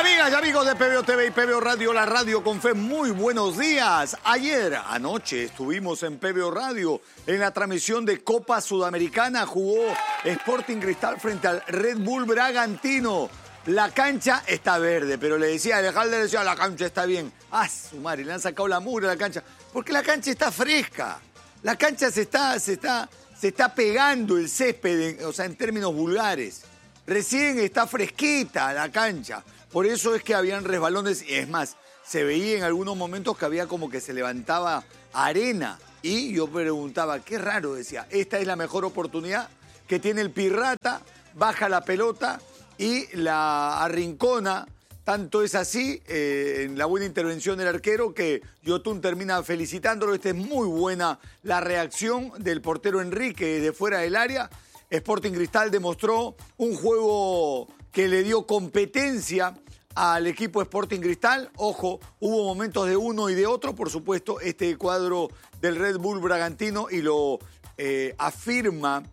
Amigas y amigos de PBO TV y PBO Radio, la radio con fe, muy buenos días. Anoche estuvimos en PBO Radio en la transmisión de Copa Sudamericana. Jugó Sporting Cristal frente al Red Bull Bragantino. La cancha está verde, pero Alejandro le decía, la cancha está bien. Su madre, le han sacado la mugre a la cancha, porque la cancha está fresca. La cancha se está pegando el césped, o sea, en términos vulgares. Recién está fresquita la cancha. Por eso es que habían resbalones, y es más, se veía en algunos momentos que había como que se levantaba arena. Y yo preguntaba, qué raro, decía, esta es la mejor oportunidad que tiene el Pirrata, baja la pelota y la arrincona. Tanto es así, en la buena intervención del arquero, que Yotun termina felicitándolo. Esta es muy buena la reacción del portero Enrique de fuera del área. Sporting Cristal demostró un juego que le dio competencia al equipo Sporting Cristal. Ojo, hubo momentos de uno y de otro, por supuesto, este cuadro del Red Bull Bragantino, y lo afirma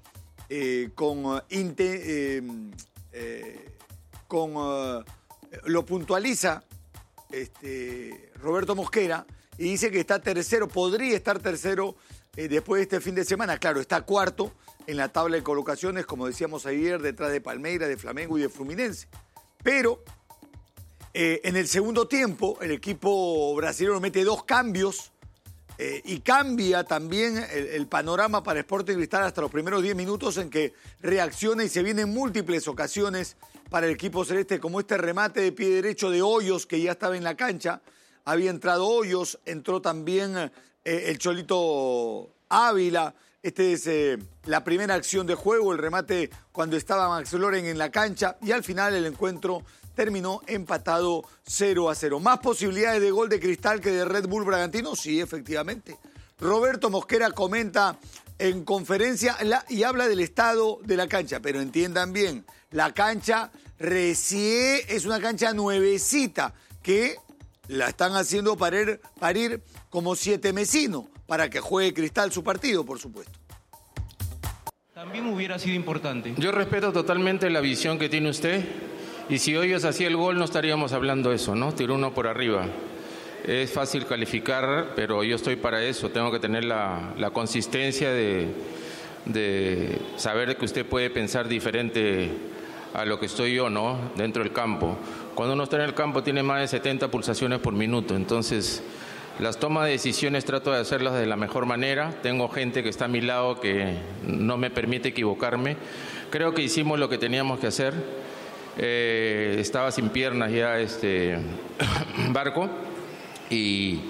lo puntualiza Roberto Mosquera, y dice que está tercero, podría estar tercero después de este fin de semana. Claro, está cuarto en la tabla de colocaciones, como decíamos ayer, detrás de Palmeiras, de Flamengo y de Fluminense. Pero en el segundo tiempo, el equipo brasileño mete 2 cambios y cambia también el panorama para Sporting Cristal hasta los primeros 10 minutos, en que reacciona y se vienen múltiples ocasiones para el equipo celeste, como este remate de pie derecho de Hoyos, que ya estaba en la cancha. Había entrado Hoyos, entró también el Cholito Ávila. Esta es la primera acción de juego, el remate cuando estaba Max Loren en la cancha, y al final el encuentro terminó empatado 0-0. ¿Más posibilidades de gol de Cristal que de Red Bull Bragantino? Sí, efectivamente. Roberto Mosquera comenta en conferencia y habla del estado de la cancha, pero entiendan bien, la cancha recién es una cancha nuevecita que la están haciendo parir como 7 mesinos para que juegue Cristal su partido, por supuesto. También hubiera sido importante. Yo respeto totalmente la visión que tiene usted, y si Hoyos hacía el gol no estaríamos hablando de eso, ¿no? Tiró uno por arriba. Es fácil calificar, pero yo estoy para eso. Tengo que tener la consistencia de saber que usted puede pensar diferente a lo que estoy yo, ¿no? Dentro del campo. Cuando uno está en el campo tiene más de 70 pulsaciones por minuto, entonces las tomas de decisiones trato de hacerlas de la mejor manera. Tengo gente que está a mi lado que no me permite equivocarme. Creo que hicimos lo que teníamos que hacer. Estaba sin piernas ya Barco, y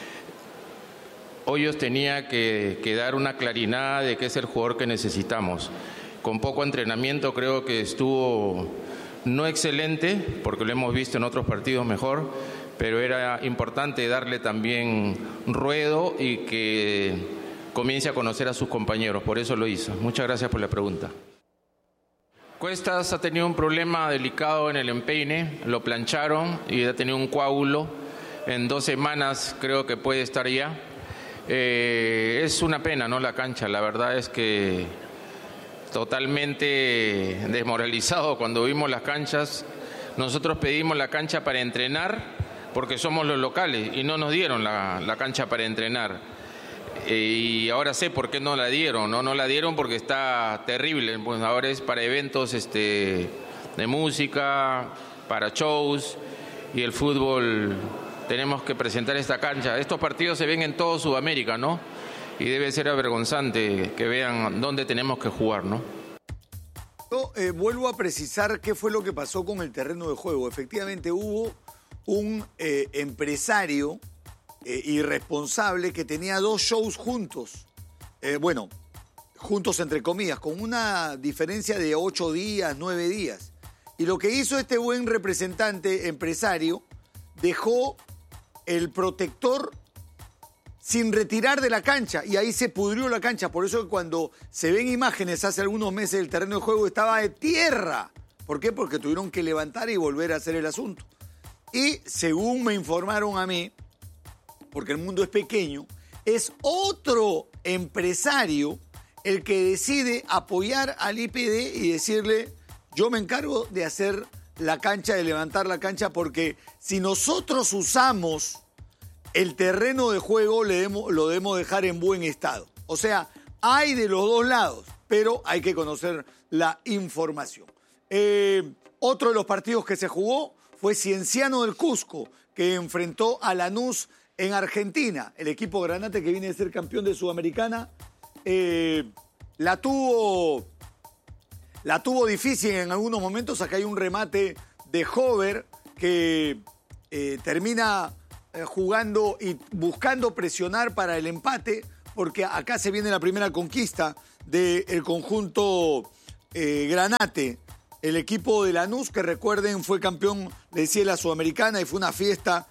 Hoyos tenía que dar una claridad de qué es el jugador que necesitamos. Con poco entrenamiento creo que estuvo no excelente, porque lo hemos visto en otros partidos mejor, pero era importante darle también ruedo y que comience a conocer a sus compañeros. Por eso lo hizo. Muchas gracias por la pregunta. Cuestas ha tenido un problema delicado en el empeine, lo plancharon y ha tenido un coágulo. En 2 semanas creo que puede estar ya. Es una pena, ¿no? La cancha, la verdad es que totalmente desmoralizado cuando vimos las canchas. Nosotros pedimos la cancha para entrenar porque somos los locales y no nos dieron la cancha para entrenar. Y ahora sé por qué no la dieron, no la dieron porque está terrible. Pues ahora es para eventos de música, para shows, y el fútbol tenemos que presentar esta cancha. Estos partidos se ven en todo Sudamérica, ¿no? Y debe ser avergonzante que vean dónde tenemos que jugar, ¿no? Yo vuelvo a precisar qué fue lo que pasó con el terreno de juego. Efectivamente hubo un empresario irresponsable que tenía 2 shows juntos. Juntos entre comillas, con una diferencia de 8 días, 9 días. Y lo que hizo este buen representante empresario, dejó el protector sin retirar de la cancha, y ahí se pudrió la cancha. Por eso cuando se ven imágenes hace algunos meses, el terreno de juego estaba de tierra. ¿Por qué? Porque tuvieron que levantar y volver a hacer el asunto. Y según me informaron a mí, porque el mundo es pequeño, es otro empresario el que decide apoyar al IPD y decirle, yo me encargo de hacer la cancha, de levantar la cancha, porque si nosotros usamos el terreno de juego, lo debemos dejar en buen estado. O sea, hay de los dos lados, pero hay que conocer la información. Otro de los partidos que se jugó fue Cienciano del Cusco, que enfrentó a Lanús en Argentina. El equipo granate, que viene de ser campeón de Sudamericana, la tuvo difícil en algunos momentos. Acá hay un remate de Hover que termina jugando y buscando presionar para el empate, porque acá se viene la primera conquista del conjunto granate. El equipo de Lanús, que recuerden fue campeón, le decía, la Sudamericana, y fue una fiesta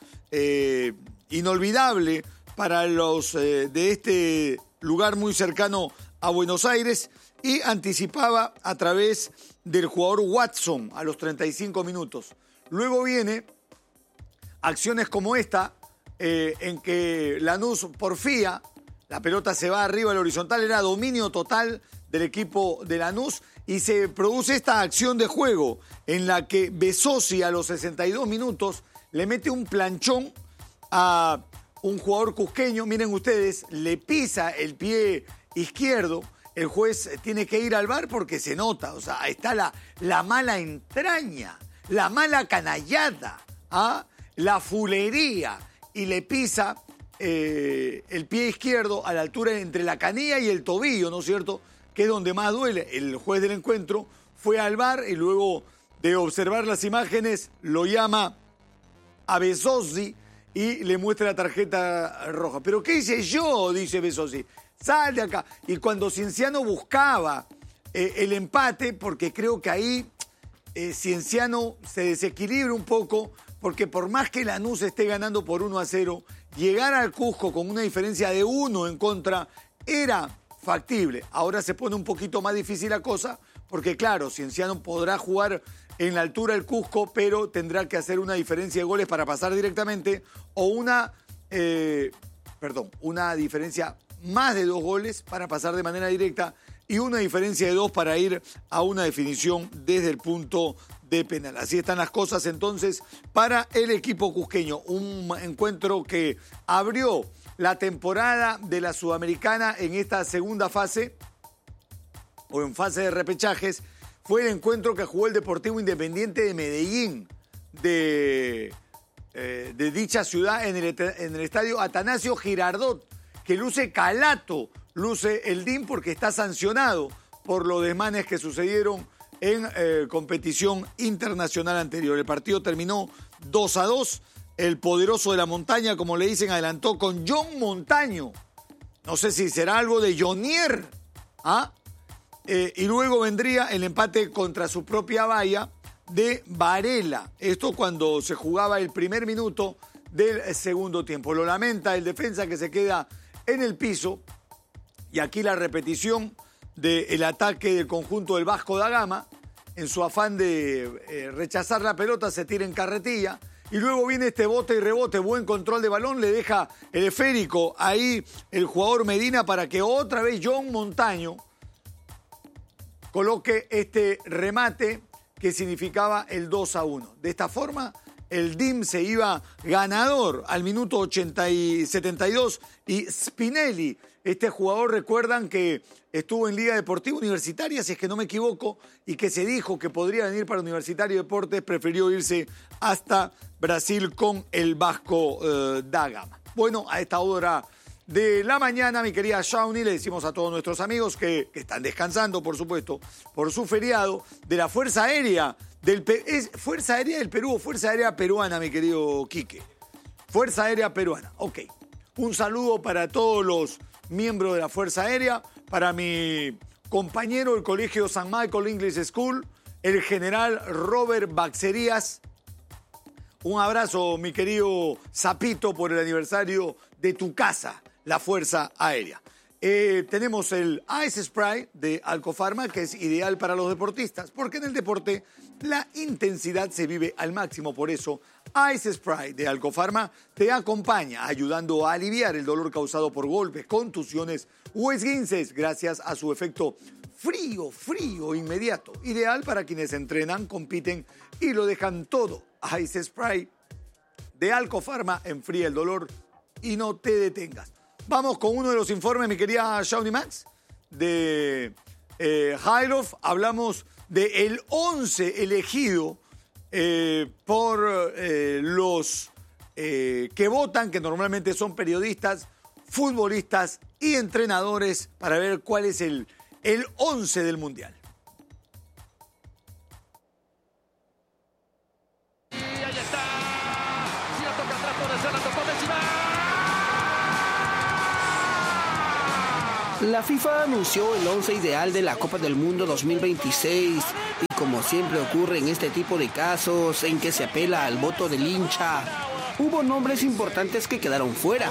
inolvidable para los de este lugar muy cercano a Buenos Aires, y anticipaba a través del jugador Watson a los 35 minutos. Luego viene acciones como esta, en que Lanús porfía, la pelota se va arriba al horizontal, era dominio total del equipo de Lanús, y se produce esta acción de juego en la que Besosi a los 62 minutos le mete un planchón a un jugador cusqueño. Miren ustedes, le pisa el pie izquierdo. El juez tiene que ir al VAR porque se nota, o sea, ahí está la mala entraña, la mala canallada, la fulería, y le pisa el pie izquierdo a la altura entre la canilla y el tobillo, ¿no es cierto?, que es donde más duele. El juez del encuentro fue al VAR y luego de observar las imágenes lo llama a Besosi y le muestra la tarjeta roja. ¿Pero qué hice yo?, dice Besosi. Sal de acá. Y cuando Cienciano buscaba el empate, porque creo que ahí Cienciano se desequilibra un poco, porque por más que Lanús esté ganando por 1-0, llegar al Cusco con una diferencia de 1 en contra era factible. Ahora se pone un poquito más difícil la cosa, porque claro, Cienciano podrá jugar en la altura del Cusco, pero tendrá que hacer una diferencia de goles para pasar directamente, o una diferencia más de 2 goles para pasar de manera directa, y una diferencia de 2 para ir a una definición desde el punto de penal. Así están las cosas entonces para el equipo cusqueño. Un encuentro que abrió la temporada de la Sudamericana en esta segunda fase, o en fase de repechajes. Fue el encuentro que jugó el Deportivo Independiente de Medellín, de dicha ciudad, en el estadio Atanasio Girardot, que luce calato, luce el DIM, porque está sancionado por los desmanes que sucedieron en competición internacional anterior. El partido terminó 2-2. El poderoso de la montaña, como le dicen, adelantó con John Montaño. No sé si será algo de Jonier. Y luego vendría el empate contra su propia valla de Varela. Esto cuando se jugaba el primer minuto del segundo tiempo. Lo lamenta el defensa, que se queda en el piso. Y aquí la repetición del ataque del conjunto del Vasco da Gama. En su afán de rechazar la pelota, se tira en carretilla. Y luego viene este bote y rebote, buen control de balón, le deja el esférico ahí el jugador Medina para que otra vez John Montaño coloque este remate que significaba el 2-1. De esta forma, el DIM se iba ganador al minuto 72, y Spinelli, este jugador, recuerdan que estuvo en Liga Deportiva Universitaria, si es que no me equivoco, y que se dijo que podría venir para Universitario de Deportes, prefirió irse hasta Brasil con el Vasco da Gama. Bueno, a esta hora de la mañana, mi querida Shawnee, le decimos a todos nuestros amigos que están descansando, por supuesto, por su feriado, de la Fuerza Aérea ¿Es Fuerza Aérea del Perú o Fuerza Aérea Peruana, mi querido Quique? Fuerza Aérea Peruana, ok. Un saludo para todos los miembros de la Fuerza Aérea, para mi compañero del Colegio San Michael English School, el general Robert Baxerías. Un abrazo, mi querido Zapito, por el aniversario de tu casa, la Fuerza Aérea. Tenemos el Ice Spray de Alcofarma, que es ideal para los deportistas, porque en el deporte la intensidad se vive al máximo. Por eso, Ice Spray de Alcofarma te acompaña, ayudando a aliviar el dolor causado por golpes, contusiones o esguinces, gracias a su efecto frío inmediato. Ideal para quienes entrenan, compiten y lo dejan todo. Ice Spray de Alcofarma enfría el dolor y no te detengas. Vamos con uno de los informes, mi querida Shawnee Max, de Highlof. Hablamos del 11 elegido por los que votan, que normalmente son periodistas, futbolistas y entrenadores, para ver cuál es el 11 del Mundial. Y ahí está. Si la toca atrás puede ser, la tocó Benzema. La FIFA anunció el 11 ideal de la Copa del Mundo 2026 y como siempre ocurre en este tipo de casos en que se apela al voto del hincha, hubo nombres importantes que quedaron fuera.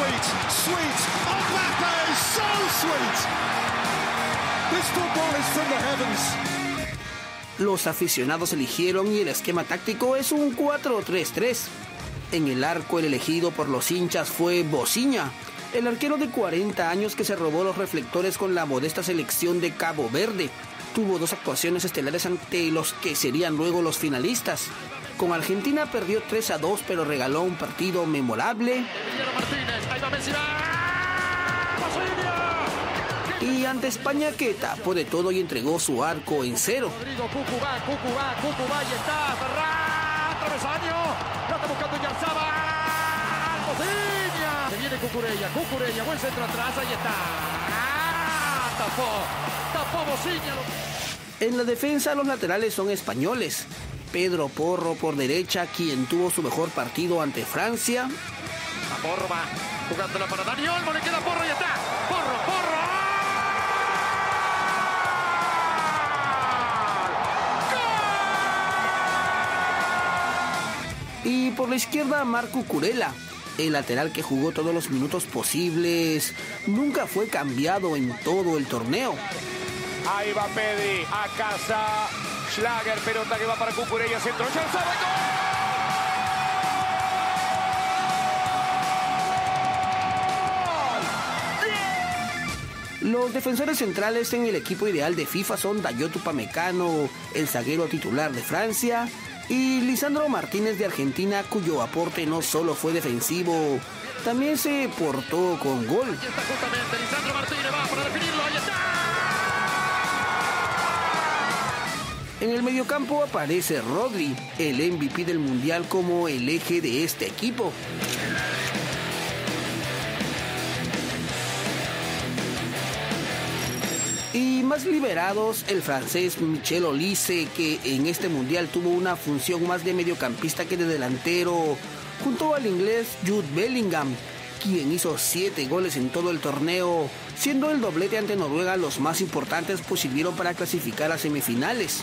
Los aficionados eligieron y el esquema táctico es un 4-3-3. En el arco, el elegido por los hinchas fue Bociña, el arquero de 40 años que se robó los reflectores con la modesta selección de Cabo Verde. Tuvo 2 actuaciones estelares ante los que serían luego los finalistas. Con Argentina perdió 3-2, pero regaló un partido memorable. Y ante España, que tapó de todo y entregó su arco en 0. Cucubá, y está, Ferran, travesaño, la está buscando Iñárzábal, Bociña, se viene Cucurella, buen centro atrás, ahí está, tapó Bociña. En la defensa, los laterales son españoles. Pedro Porro por derecha, quien tuvo su mejor partido ante Francia. La Porro va jugándola para Dani Olmo, le queda Porro y está. Porro. Y por la izquierda, Marco Curela, el lateral que jugó todos los minutos posibles. Nunca fue cambiado en todo el torneo. Ahí va Pedri, a casa. Schlager, pelota que va para Cucurella, centro. ¡Ya sabe, gol! Los defensores centrales en el equipo ideal de FIFA son Dayot Upamecano, el zaguero titular de Francia, y Lisandro Martínez de Argentina, cuyo aporte no solo fue defensivo, también se portó con gol. Aquí está justamente Lisandro Martínez, va para definirlo, ahí está. En el mediocampo aparece Rodri, el MVP del Mundial, como el eje de este equipo. Y más liberados, el francés Michel Olise, que en este Mundial tuvo una función más de mediocampista que de delantero, junto al inglés Jude Bellingham, quien hizo 7 goles en todo el torneo, siendo el doblete ante Noruega los más importantes, pues sirvieron para clasificar a semifinales.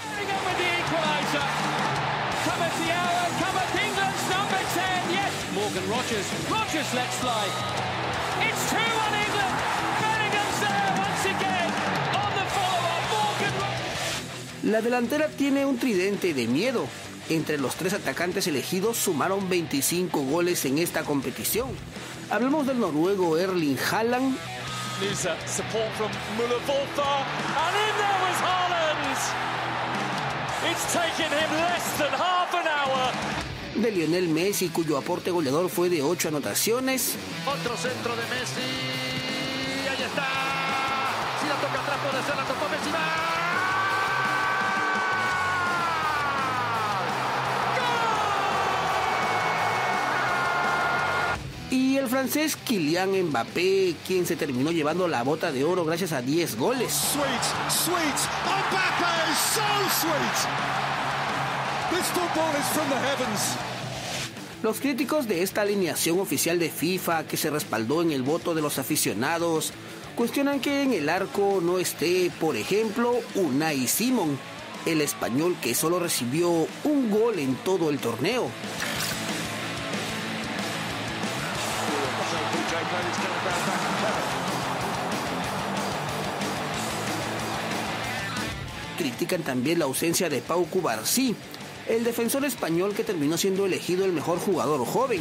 Morgan Rogers lets slide. It's 2-1 England. Bellingham's there once again on the follow-up. Morgan Rogers. La delantera tiene un tridente de miedo. Entre los 3 atacantes elegidos sumaron 25 goles en esta competición. Hablamos del noruego Erling Haaland. Nusa, support from Müller-Wolfer, and in there was Haaland. It's taken him less than half an hour. De Lionel Messi, cuyo aporte goleador fue de 8 anotaciones. Otro centro de Messi. Ahí está. Si la toca atrás puede ser, la tocó Messi. Y el francés Kylian Mbappé, quien se terminó llevando la bota de oro gracias a 10 goles. Sweet. Mbappé, so sweet. This football is from the heavens. Los críticos de esta alineación oficial de FIFA, que se respaldó en el voto de los aficionados, cuestionan que en el arco no esté, por ejemplo, Unai Simón, el español que solo recibió un gol en todo el torneo. Critican también la ausencia de Pau Cubarsí, el defensor español que terminó siendo elegido el mejor jugador joven.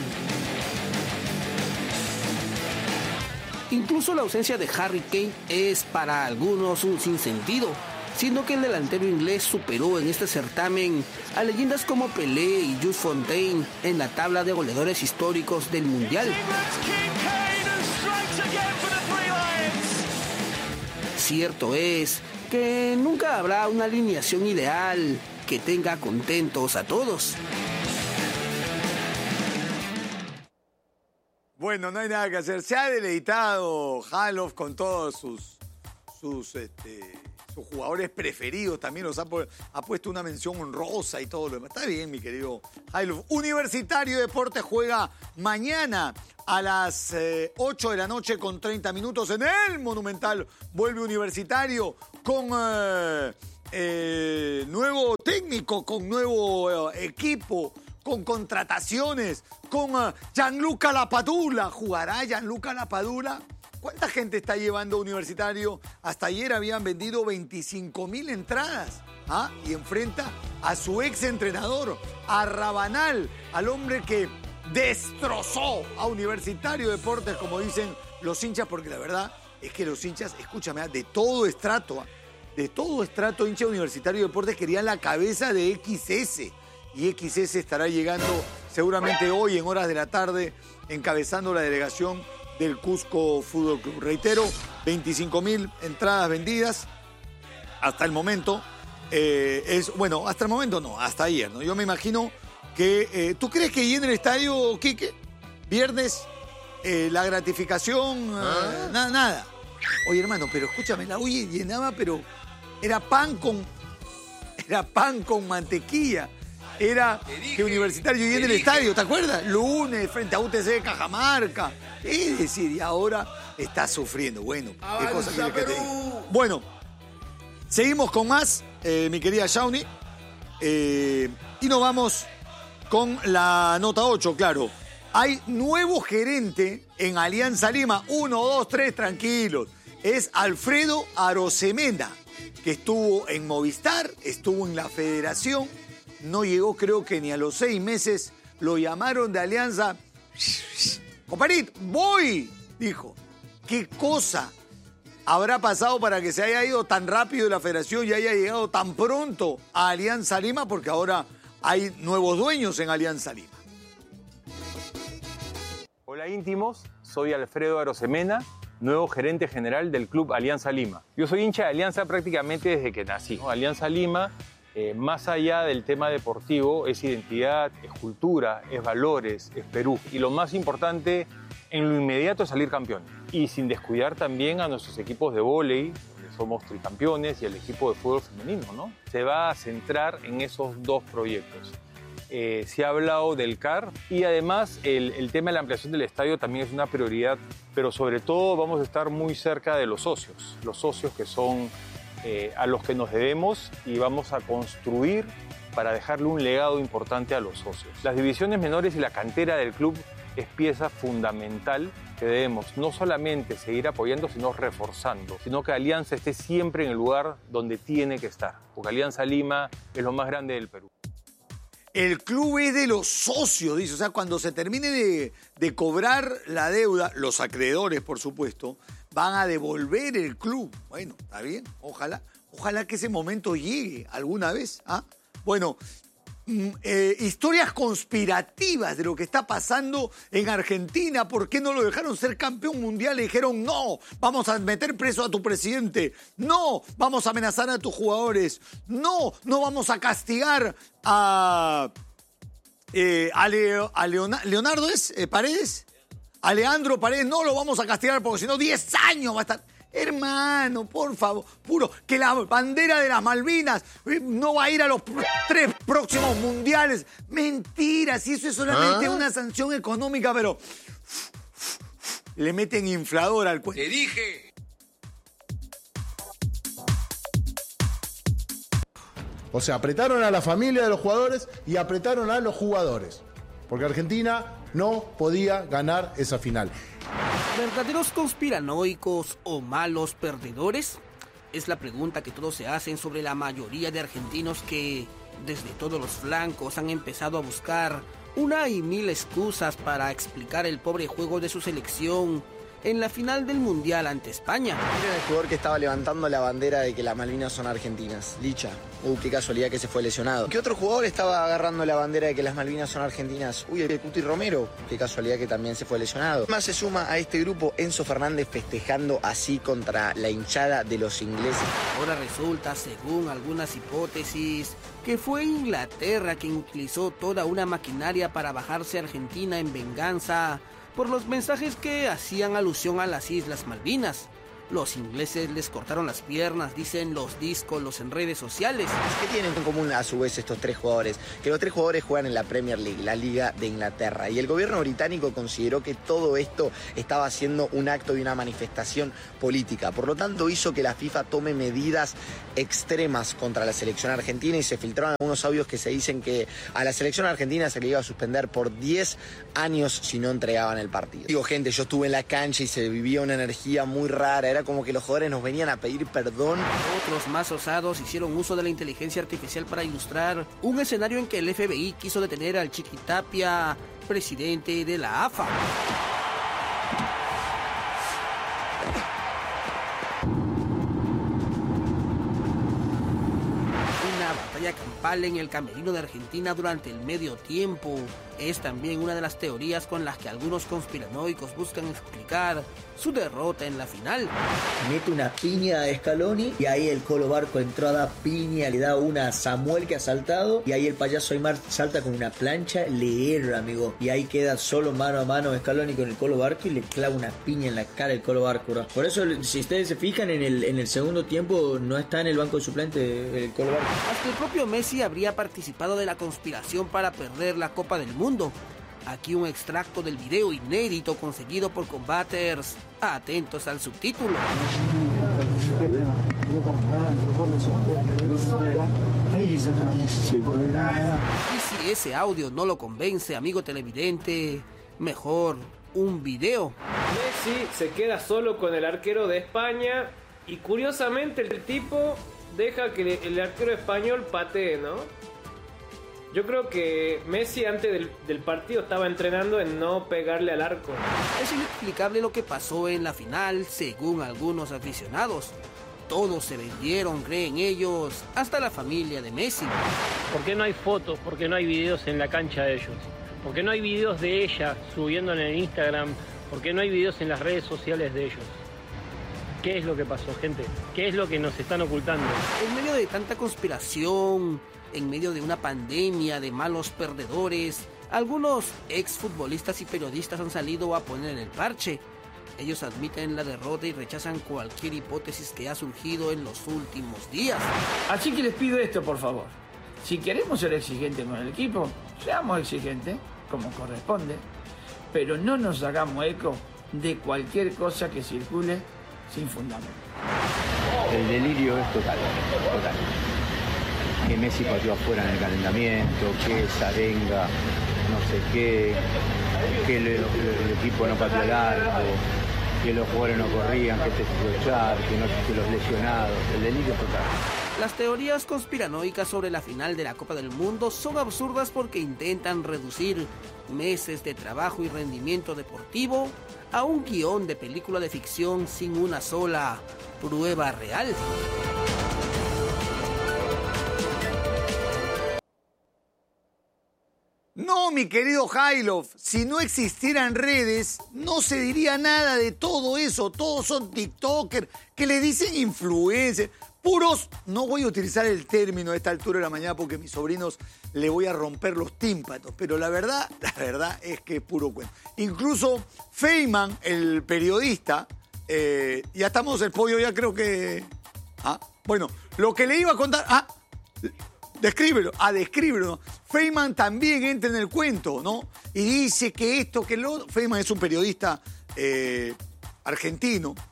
Incluso la ausencia de Harry Kane es para algunos un sinsentido, siendo que el delantero inglés superó en este certamen a leyendas como Pelé y Jules Fontaine en la tabla de goleadores históricos del Mundial. Cierto es que nunca habrá una alineación ideal que tenga contentos a todos. Bueno, no hay nada que hacer. Se ha deleitado Halof con todos sus jugadores preferidos. También los ha puesto una mención honrosa y todo lo demás. Está bien, mi querido Halof. Universitario Deportes juega mañana a las 8 de la noche con 30 minutos en el Monumental. Vuelve Universitario con nuevo técnico, con nuevo equipo, con contrataciones, con Gianluca Lapadula. ¿Jugará Gianluca Lapadula? ¿Cuánta gente está llevando Universitario? Hasta ayer habían vendido 25.000 entradas. Y enfrenta a su ex entrenador, a Rabanal, al hombre que destrozó a Universitario Deportes, como dicen los hinchas, porque la verdad es que los hinchas, escúchame, de todo estrato, hincha Universitario Deportes querían la cabeza de XS. Y XS estará llegando seguramente hoy en horas de la tarde, encabezando la delegación del Cusco Fútbol Club. Reitero, 25.000 entradas vendidas hasta el momento. Hasta el momento no, hasta ayer, ¿no? Yo me imagino que... ¿Tú crees que llena el estadio, Quique? Viernes, la gratificación, nada. Oye, hermano, pero escúchame, la UI llenaba, pero era pan con mantequilla. Era que Universitario llena el estadio, ¿te acuerdas? Lunes, frente a UTC de Cajamarca. Es decir, y ahora está sufriendo. Bueno, qué cosa quiere que te diga. Bueno, seguimos con más, mi querida Shawnee. Y nos vamos con la nota 8, claro. Hay nuevo gerente en Alianza Lima. 1, 2, 3, tranquilos. Es Alfredo Arosemena, que estuvo en Movistar, estuvo en la Federación. No llegó, creo que ni a los 6 meses. Lo llamaron de Alianza. Comparito, voy, dijo. ¿Qué cosa habrá pasado para que se haya ido tan rápido de la Federación y haya llegado tan pronto a Alianza Lima? Porque ahora hay nuevos dueños en Alianza Lima. Hola íntimos, soy Alfredo Arosemena, nuevo gerente general del Club Alianza Lima. Yo soy hincha de Alianza prácticamente desde que nací, ¿no? Alianza Lima, más allá del tema deportivo, es identidad, es cultura, es valores, es Perú. Y lo más importante, en lo inmediato, es salir campeón. Y sin descuidar también a nuestros equipos de vóley, donde somos tricampeones, y el equipo de fútbol femenino, ¿no? Se va a centrar en esos dos proyectos. Se ha hablado del CAR y además el tema de la ampliación del estadio también es una prioridad, pero sobre todo vamos a estar muy cerca de los socios que son a los que nos debemos y vamos a construir para dejarle un legado importante a los socios. Las divisiones menores y la cantera del club es pieza fundamental que debemos no solamente seguir apoyando, sino reforzando, sino que Alianza esté siempre en el lugar donde tiene que estar, porque Alianza Lima es lo más grande del Perú. El club es de los socios, dice. O sea, cuando se termine de cobrar la deuda, los acreedores, por supuesto, van a devolver el club. Bueno, está bien, ojalá que ese momento llegue alguna vez. Bueno, historias conspirativas de lo que está pasando en Argentina. ¿Por qué no lo dejaron ser campeón mundial? Le dijeron, no, vamos a meter preso a tu presidente. No, vamos a amenazar a tus jugadores. No vamos a castigar a Leonardo Paredes. A Leandro Paredes no lo vamos a castigar porque si no 10 años va a estar... Hermano, por favor, que la bandera de las Malvinas no va a ir a los 3 próximos mundiales. Mentira, si eso es solamente una sanción económica, pero le meten inflador al cuento. ¡Te dije! O sea, apretaron a la familia de los jugadores y apretaron a los jugadores. Porque Argentina no podía ganar esa final. ¿Verdaderos conspiranoicos o malos perdedores? Es la pregunta que todos se hacen sobre la mayoría de argentinos que, desde todos los flancos, han empezado a buscar una y mil excusas para explicar el pobre juego de su selección en la final del Mundial ante España. Miren el jugador que estaba levantando la bandera de que las Malvinas son argentinas, Licha. Qué casualidad que se fue lesionado. ¿Qué otro jugador estaba agarrando la bandera de que las Malvinas son argentinas? El Cuti Romero. Qué casualidad que también se fue lesionado. Más se suma a este grupo Enzo Fernández festejando así contra la hinchada de los ingleses. Ahora resulta, según algunas hipótesis, que fue Inglaterra quien utilizó toda una maquinaria para bajarse a Argentina en venganza por los mensajes que hacían alusión a las Islas Malvinas. Los ingleses les cortaron las piernas, dicen los díscolos en redes sociales. ¿Qué tienen en común a su vez estos tres jugadores? Que los tres jugadores juegan en la Premier League, la Liga de Inglaterra. Y el gobierno británico consideró que todo esto estaba siendo un acto y una manifestación política. Por lo tanto, hizo que la FIFA tome medidas extremas contra la selección argentina y se filtraron algunos audios que se dicen que a la selección argentina se le iba a suspender por 10 años si no entregaban el partido. Digo, gente, yo estuve en la cancha y se vivía una energía muy rara. Era como que los jugadores nos venían a pedir perdón. Otros más osados hicieron uso de la inteligencia artificial para ilustrar un escenario en que el FBI quiso detener al Chiqui Tapia, presidente de la AFA. Una batalla campal en el camerino de Argentina durante el medio tiempo es también una de las teorías con las que algunos conspiranoicos buscan explicar su derrota en la final. Mete una piña a Scaloni y ahí el Colo Barco entró a dar piña, le da una a Samuel que ha saltado y ahí el payaso Aymar salta con una plancha, le erra, amigo, y ahí queda solo mano a mano Scaloni con el Colo Barco y le clava una piña en la cara del Colo Barco, ¿no? Por eso, si ustedes se fijan, en el segundo tiempo no está en el banco de suplente el Colo Barco. Hasta el propio Messi habría participado de la conspiración para perder la Copa del Mundo. Aquí un extracto del video inédito conseguido por Combaters. Atentos al subtítulo. Y si ese audio no lo convence, amigo televidente, mejor un video. Messi se queda solo con el arquero de España y curiosamente el tipo deja que el arquero español patee, ¿no? Yo creo que Messi antes del partido estaba entrenando en no pegarle al arco. Es inexplicable lo que pasó en la final, según algunos aficionados. Todos se vendieron, creen ellos, hasta la familia de Messi. ¿Por qué no hay fotos? ¿Por qué no hay videos en la cancha de ellos? ¿Por qué no hay videos de ella subiendo en el Instagram? ¿Por qué no hay videos en las redes sociales de ellos? ¿Qué es lo que pasó, gente? ¿Qué es lo que nos están ocultando? En medio de tanta conspiración, en medio de una pandemia de malos perdedores, algunos exfutbolistas y periodistas han salido a poner el parche. Ellos admiten la derrota y rechazan cualquier hipótesis que ha surgido en los últimos días. Así que les pido esto, por favor. Si queremos ser exigentes con el equipo, seamos exigentes, como corresponde, pero no nos hagamos eco de cualquier cosa que circule sin fundamento. El delirio es total. Que Messi pateó afuera en el calentamiento, que Zarenga, no sé qué, que el equipo no pateó el arco, que los jugadores no corrían, que se echar, que los lesionados, el delirio total. Las teorías conspiranoicas sobre la final de la Copa del Mundo son absurdas porque intentan reducir meses de trabajo y rendimiento deportivo a un guión de película de ficción sin una sola prueba real. No, mi querido Jailov, si no existieran redes, no se diría nada de todo eso. Todos son tiktokers, que le dicen influencers, puros, no voy a utilizar el término a esta altura de la mañana porque a mis sobrinos le voy a romper los tímpanos, pero la verdad es que es puro cuento. Incluso Feynman, el periodista, ya estamos, el pollo ya creo que... Bueno, lo que le iba a contar... Descríbelo, ¿no? Feynman también entra en el cuento, ¿no? Y dice que esto, que lo... Feynman es un periodista argentino.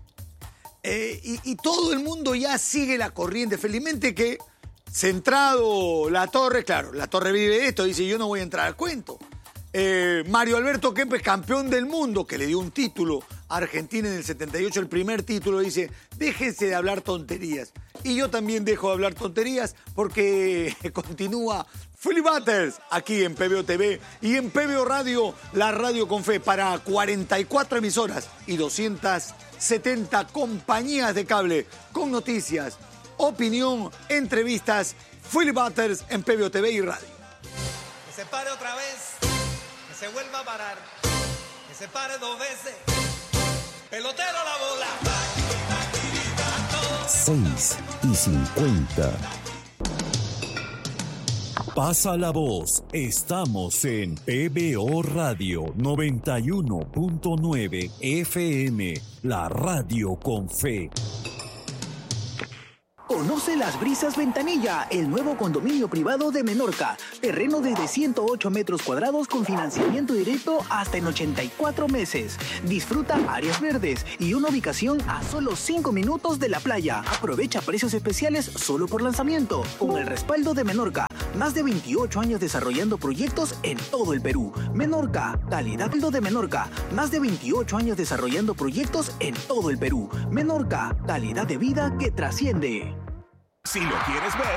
Y todo el mundo ya sigue la corriente. Felizmente que, centrado Latorre, claro, Latorre vive esto, dice, yo no voy a entrar al cuento. Mario Alberto Kempes, campeón del mundo, que le dio un título a Argentina en el 78, el primer título, dice, déjense de hablar tonterías. Y yo también dejo de hablar tonterías porque continúa Philly Butters, aquí en PBO TV y en PBO Radio, la radio con fe para 44 emisoras y 270 compañías de cable con noticias, opinión, entrevistas. Philly Butters en PBO TV y Radio. Que se pare otra vez, que se vuelva a parar, que se pare 2 veces. Pelotero la bola. 6:50. Pasa la voz. Estamos en PBO Radio 91.9 FM, la radio con fe. Conoce Las Brisas Ventanilla, el nuevo condominio privado de Menorca. Terreno desde 108 metros cuadrados con financiamiento directo hasta en 84 meses. Disfruta áreas verdes y una ubicación a solo 5 minutos de la playa. Aprovecha precios especiales solo por lanzamiento. Con el respaldo de Menorca, más de 28 años desarrollando proyectos en todo el Perú. Menorca, calidad de Menorca. Más de 28 años desarrollando proyectos en todo el Perú. Menorca, calidad de vida que trasciende. Si lo quieres ver,